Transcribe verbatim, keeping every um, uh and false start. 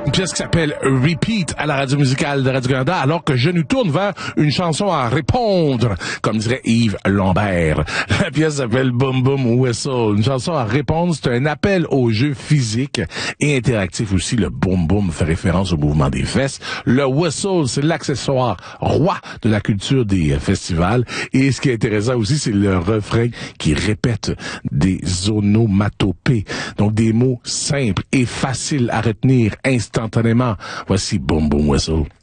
Une pièce qui s'appelle Repeat à la radio musicale de Radio-Canada, alors que je nous tourne vers une chanson à répondre, comme dirait Yves Lambert. La pièce s'appelle Boom Boom Whistle. Une chanson à répondre, c'est un appel au jeu physique et interactif aussi. Le Boom Boom fait référence au mouvement des fesses. Le whistle, c'est l'accessoire roi de la culture des festivals. Et ce qui est intéressant aussi, c'est le refrain qui répète des onomatopées. Donc des mots simples et faciles à retenir instantanément. Voici Boom Boom Whistle.